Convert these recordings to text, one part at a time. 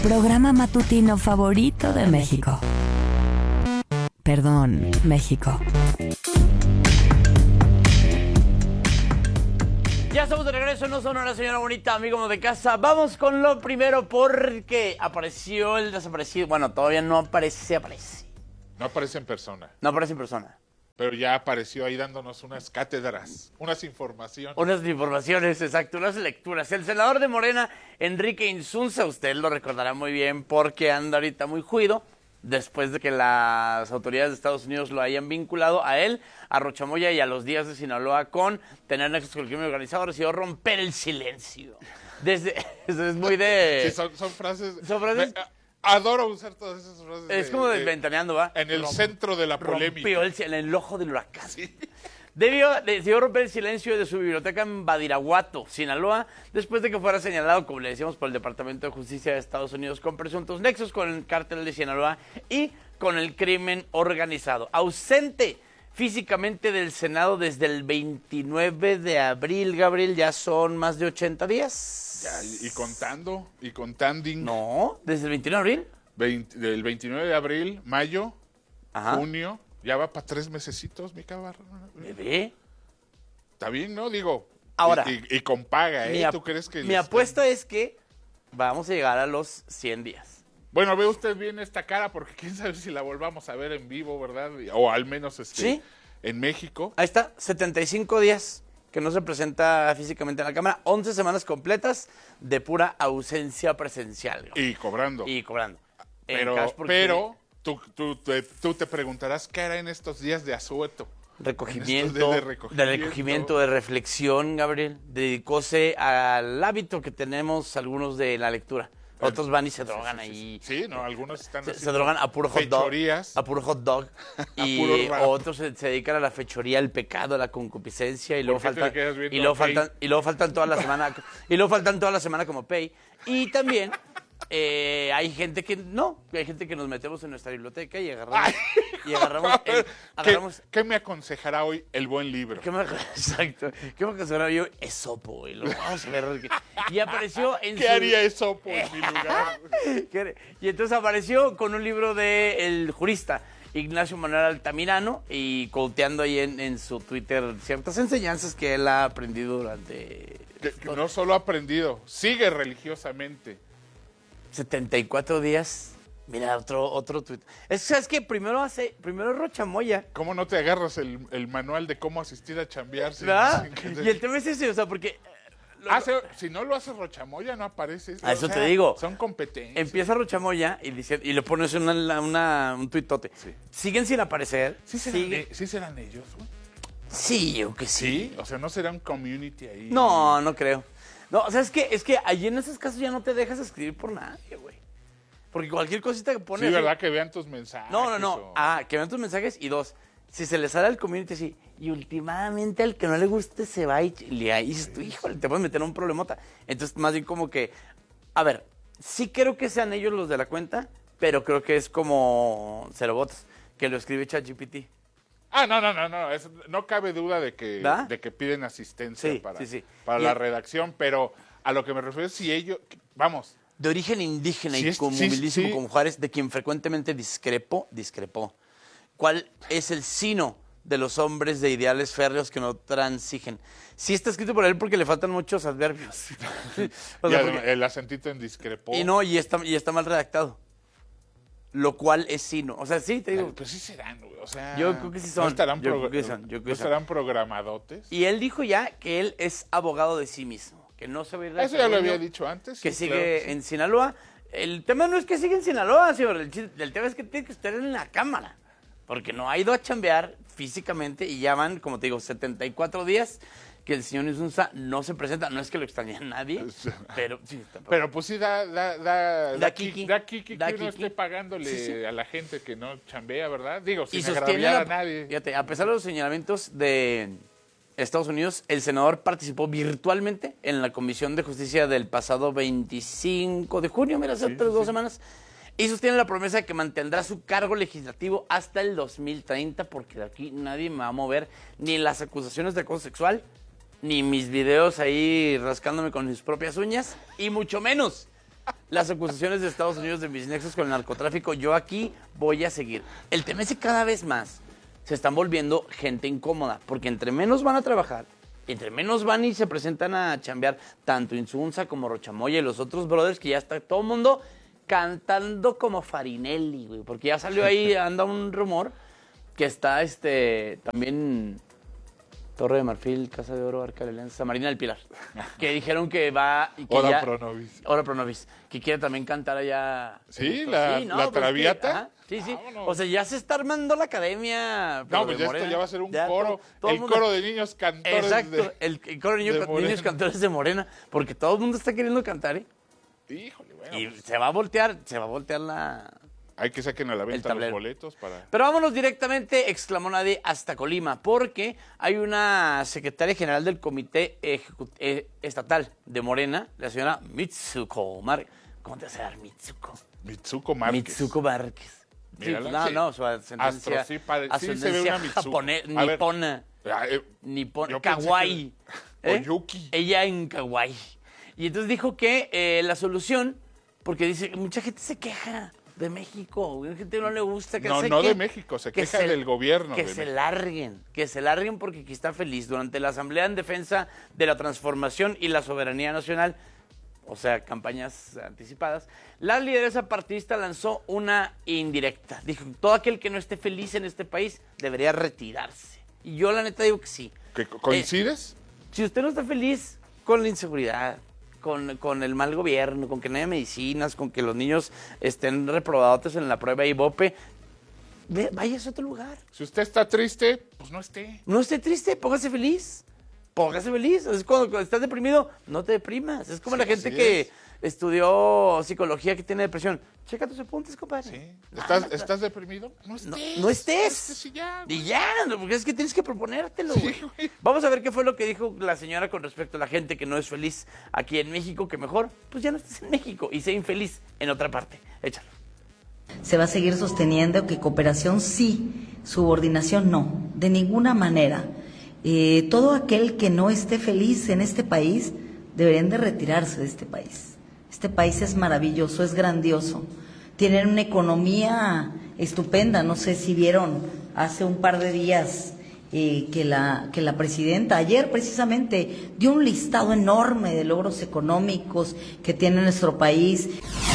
programa matutino favorito de México. Perdón, México. Ya estamos de regreso, no son una señora bonita, amigos de casa. Vamos con lo primero porque apareció el desaparecido. Bueno, todavía no aparece. No aparece en persona, No aparece en persona. pero ya apareció ahí dándonos unas cátedras, unas informaciones. Unas informaciones, exacto, unas lecturas. El senador de Morena, Enrique Insunza, usted lo recordará muy bien porque anda ahorita muy juido después de que las autoridades de Estados Unidos lo hayan vinculado a él, a Rochamoya y a los Díaz de Sinaloa con tener nexos con el crimen organizado, decidió romper el silencio. Es muy de... Sí, son frases... Son frases... Adoro usar todas esas frases. Es como desventaneando, ¿va? En el centro de la polémica. Rompió en el ojo del huracán. Sí. Decidió romper el silencio de su biblioteca en Badiraguato, Sinaloa, después de que fuera señalado, como le decíamos, por el Departamento de Justicia de Estados Unidos con presuntos nexos con el cártel de Sinaloa y con el crimen organizado. Ausente físicamente del Senado desde el 29 de abril, Gabriel, ya son más de 80 días. Ya, y contando, y contanding. No, desde el 29 de abril. Del 29 de abril, mayo, Ajá. junio, ya va para 3 mesecitos, mi cabrón. Bebé. Está bien, ¿no? Digo, Ahora, y con paga, ¿eh? ¿Tú crees que...? Mi apuesta es que vamos a llegar a los 100 días. Bueno, ve usted bien esta cara, porque quién sabe si la volvamos a ver en vivo, ¿verdad? O al menos ¿Sí? en México. Ahí está, 75 días que no se presenta físicamente en la Cámara, 11 semanas completas de pura ausencia presencial. Y cobrando. Y cobrando. Pero tú te preguntarás qué hará en estos días de asueto. Recogimiento, de reflexión, Gabriel. Dedicóse al hábito que tenemos algunos de la lectura. Otros van y se drogan ahí. Sí, no, algunos están se drogan a puro hot dog. Fechorías. A puro hot dog. Y otros se dedican a la fechoría, al pecado, a la concupiscencia. Y luego faltan toda la semana. Y luego faltan toda la semana como pay. Y también hay gente que no. Hay gente que nos metemos en nuestra biblioteca y agarramos. ¿Qué me aconsejará hoy el buen libro? Exacto. ¿Qué me aconsejará hoy? Esopo. Y lo vamos a ver. Y apareció en ¿Qué haría Esopo en mi lugar? Y entonces apareció con un libro de el jurista Ignacio Manuel Altamirano y quoteando ahí en su Twitter ciertas enseñanzas que él ha aprendido durante... Que no solo ha aprendido, sigue religiosamente. 74 días. Mira, otro tweet. Es que primero Rochamoya. ¿Cómo no te agarras el manual de cómo asistir a chambear? Y el tema es ese, o sea, porque... si no lo hace Rochamoya, no aparece. A eso te digo. Son competentes. Empieza Rochamoya y le pones un tuitote. Sí. Siguen sin aparecer. ¿Sí serán ellos, güey? Sí, yo que sí. ¿Sí? O sea, ¿no será un community ahí? No creo. No, o sea, es que allí en esos casos ya no te dejas escribir por nadie, güey. Porque cualquier cosita que pones... Sí, ¿verdad? Que vean tus mensajes. No. Que vean tus mensajes y dos, si se les sale al community así, y últimamente al que no le guste se va y ahí dices tú, híjole, te puedes meter en un problemota. Entonces, más bien como que, a ver, sí creo que sean ellos los de la cuenta, pero creo que es como Cerobotas, que lo escribe ChatGPT. No cabe duda de que piden asistencia para la redacción, pero a lo que me refiero es si ellos, vamos. De origen indígena y como humilísimo como Juárez, de quien frecuentemente discrepó. ¿Cuál es el sino de los hombres de ideales férreos que no transigen? Sí está escrito por él porque le faltan muchos adverbios. El acentito en discrepó. Y está mal redactado. Lo cual es sino. O sea, sí, te digo. Pues sí serán, güey. O sea, yo creo que sí son. ¿No estarán programadotes? Y él dijo ya que él es abogado de sí mismo. Que no se va a ir de Eso ya lo había dicho antes. Que sigue en Sinaloa. El tema no es que siga en Sinaloa, señor. El tema es que tiene que estar en la Cámara. Porque no ha ido a chambear físicamente y ya van, como te digo, 74 días que el señor Insunza no se presenta. No es que lo extrañe a nadie, pero sí. Pero pues sí da kiki que uno esté pagándole a la gente que no chambea, ¿verdad? Digo, sin agraviar a nadie. Fíjate, a pesar de los señalamientos de Estados Unidos, el senador participó virtualmente en la Comisión de Justicia del pasado 25 de junio, mira, hace 2 semanas, y sostiene la promesa de que mantendrá su cargo legislativo hasta el 2030, porque de aquí nadie me va a mover ni las acusaciones de acoso sexual, ni mis videos ahí rascándome con mis propias uñas, y mucho menos las acusaciones de Estados Unidos de mis nexos con el narcotráfico, yo aquí voy a seguir. El tema es que cada vez más se están volviendo gente incómoda, porque entre menos van a trabajar, entre menos van y se presentan a chambear, tanto Insunza como Rochamoya y los otros brothers, que ya está todo el mundo cantando como Farinelli, güey, porque ya salió ahí, anda un rumor que está también Torre de Marfil, Casa de Oro, Arca de Alianza, Marina del Pilar, que dijeron que va... Y que Hora Pronovis, que quiere también cantar allá. Sí, la Traviata. Sí. Vámonos. O sea, ya se está armando la academia. No, pues ya esto ya va a ser un coro. El coro de niños cantores. Exacto, el coro de niños cantores de Morena, porque todo el mundo está queriendo cantar, ¿eh? Híjole, bueno. Y se va a voltear la... Hay que saquen a la venta los boletos para... Pero vámonos directamente, exclamó nadie, hasta Colima, porque hay una secretaria general del Comité Estatal de Morena, la señora Mitsuko Márquez. ¿Cómo te vas a dar, Mitsuko? Mitsuko Márquez. Mitsuko Márquez. Mírala, sí, no, su ascendencia, sí se ve una Mitsuko. Nipona, kawaii. Oyuki. Ella en kawaii. Y entonces dijo que la solución, porque dice, mucha gente se queja de México, a la gente no le gusta que de México, se queja del gobierno. Que se larguen porque aquí está feliz. Durante la Asamblea en Defensa de la Transformación y la Soberanía Nacional, o sea, campañas anticipadas, la lideresa partidista lanzó una indirecta. Dijo, todo aquel que no esté feliz en este país debería retirarse. Y yo la neta digo que sí. ¿Coincides? Si usted no está feliz con la inseguridad, con el mal gobierno, con que no haya medicinas, con que los niños estén reprobados en la prueba IVOPE, váyase a otro lugar. Si usted está triste, pues no esté. No esté triste, póngase feliz. Póngase feliz. Es cuando estás deprimido, no te deprimas. Es como la gente que estudió psicología que tiene depresión. Checa tus apuntes, compadre. Sí. ¿Estás deprimido? No estés. No estés. Y ya, porque es que tienes que proponértelo, güey. Vamos a ver qué fue lo que dijo la señora con respecto a la gente que no es feliz aquí en México, que mejor, pues ya no estés en México y sea infeliz en otra parte. Échalo. Se va a seguir sosteniendo que cooperación sí, subordinación no, de ninguna manera. Todo aquel que no esté feliz en este país deberían de retirarse de este país. Este país es maravilloso, es grandioso. Tienen una economía estupenda. No sé si vieron hace un par de días que la presidenta, ayer precisamente, dio un listado enorme de logros económicos que tiene nuestro país.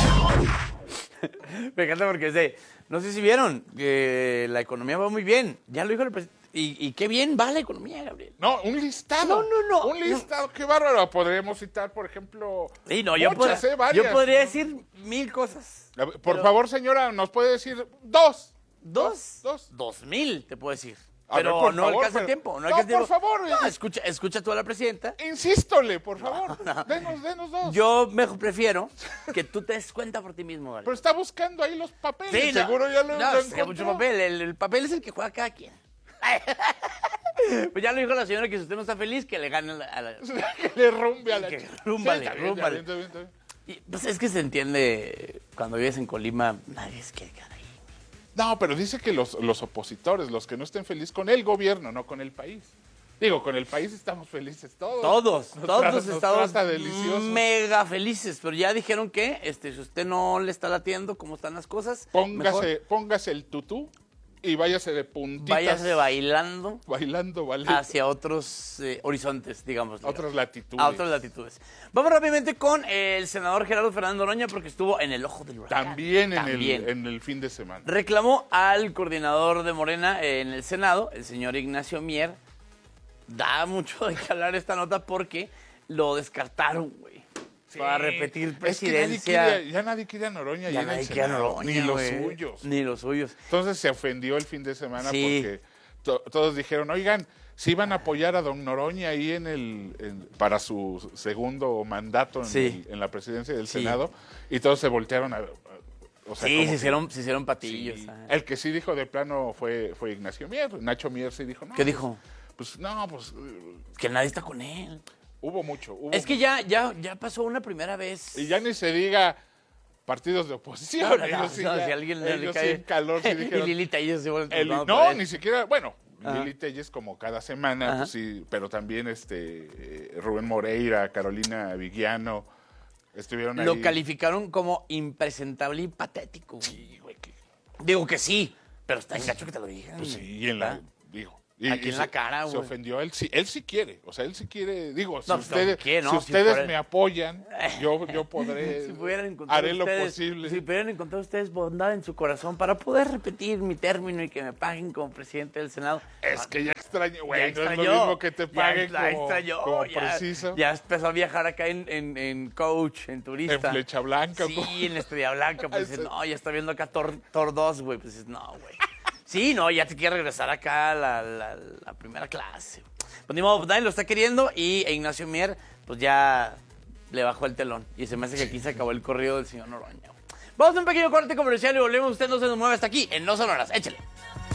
Me encanta porque no sé si vieron que la economía va muy bien. Ya lo dijo el presidente. Y qué bien va la economía, Gabriel. No, un listado. No. Un listado, qué bárbaro. Podríamos citar, por ejemplo, sí, no, varias. Yo podría decir 1000 cosas. Por favor, señora, ¿nos puede decir dos? ¿Dos? 2000, te puedo decir. Pero no alcanza el tiempo. No, por favor. No, escucha tú a la presidenta. Insístole, por favor. Denos dos. Yo mejor prefiero que tú te des cuenta por ti mismo, Gabriel. Pero está buscando ahí los papeles. Sí, seguro ya lo encontró. Mucho papel. El papel es el que juega cada quien. Pues ya lo dijo la señora que si usted no está feliz, que le gane a la... que le rumbe a la... Que rúmbale. Está bien. Y, pues es que se entiende, cuando vives en Colima, nadie es que gana ahí. No, pero dice que los opositores, los que no estén felices con el gobierno, no con el país. Digo, con el país estamos felices todos. Todos estamos deliciosos. Mega felices, pero ya dijeron que si usted no le está latiendo cómo están las cosas, póngase el tutú y váyase de puntitas. Váyase bailando. Ballet. Hacia otros horizontes, digamos. A otras latitudes. Vamos rápidamente con el senador Gerardo Fernández Noroña, porque estuvo en el ojo del huracán. También en el fin de semana. Reclamó al coordinador de Morena en el Senado, el señor Ignacio Mier. Da mucho de que hablar esta nota porque lo descartaron, güey. Sí. Para repetir presidencia. Ya nadie quiere a Noroña. Ya nadie quiere a Noroña, Ni los suyos. Entonces se ofendió el fin de semana porque todos dijeron, oigan, si iban a apoyar a don Noroña ahí para su segundo mandato en la presidencia del Senado, y todos se voltearon a... O sea, se hicieron patillos. Sí. El que sí dijo de plano fue Ignacio Mier. Nacho Mier sí dijo, no. ¿Qué dijo? Pues que nadie está con él. Hubo mucho. Que ya pasó una primera vez. Y ya ni se diga partidos de oposición. Si alguien le cae en calor sí dijeron. Y Lili Telles se vuelve ni siquiera, bueno, Lili Telles como cada semana, pues sí, pero también Rubén Moreira, Carolina Vigiano, estuvieron ahí. Lo calificaron como impresentable y patético. Sí, güey. Digo que sí, pero está en gacho que te lo digan. Pues sí, y en la... Digo, aquí en la cara, güey. Se ofendió él sí quiere, o sea, él sí quiere, digo, si No, ustedes, ¿qué, no? si Si ustedes fuera- me apoyan, yo podré, Si pudieran encontrar haré lo ustedes, posible. Si pudieran encontrar ustedes bondad en su corazón para poder repetir mi término y que me paguen como presidente del Senado. Es que ya extraño, güey, Ya no es lo extrañó, mismo que te paguen ya extrañó, como ya- preciso. Ya empezó a viajar acá en coach, en turista. En Flecha Blanca. Sí, ¿cómo? en Estrella Blanca. Pues dices, Ese- no, ya está viendo acá Thor 2, güey. Pues dices, no, güey. Sí, no, ya te quiere regresar acá a la primera clase. Pues ni modo, nadie lo está queriendo y Ignacio Mier, pues ya le bajó el telón. Y se me hace que aquí se acabó el corrido del señor Noroña. Vamos a un pequeño corte comercial y volvemos. Usted no se nos mueve hasta aquí en No Sonoras. Échale.